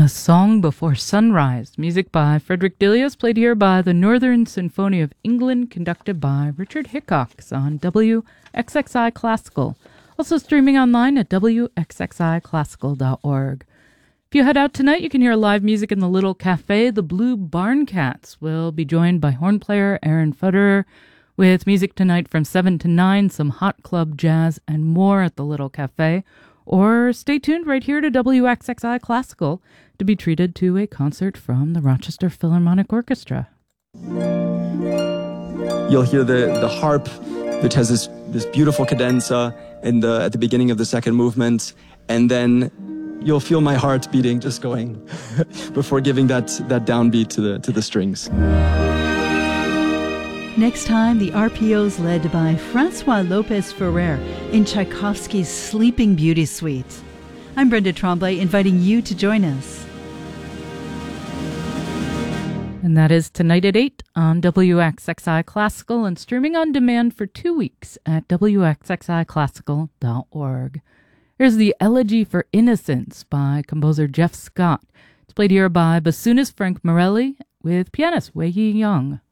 A Song Before Sunrise, music by Frederick Delius, played here by the Northern Symphony of England, conducted by Richard Hickox on WXXI Classical. Also streaming online at wxxiclassical.org. If you head out tonight, you can hear live music in the Little Cafe. The Blue Barn Cats will be joined by horn player Aaron Futterer with music tonight from 7 to 9, some hot club jazz and more at the Little Cafe. Or stay tuned right here to WXXI Classical to be treated to a concert from the Rochester Philharmonic Orchestra. You'll hear the harp, which has this beautiful cadenza at the beginning of the second movement, and then you'll feel my heart beating, just going before giving that downbeat to the strings. Next time, the RPO's led by Francois Lopez Ferrer in Tchaikovsky's Sleeping Beauty Suite. I'm Brenda Tremblay, inviting you to join us. And that is tonight at 8 on WXXI Classical and streaming on demand for 2 weeks at wxxiclassical.org. Here's the Elegy for Innocence by composer Jeff Scott. It's played here by bassoonist Frank Morelli with pianist Wei Yi Young.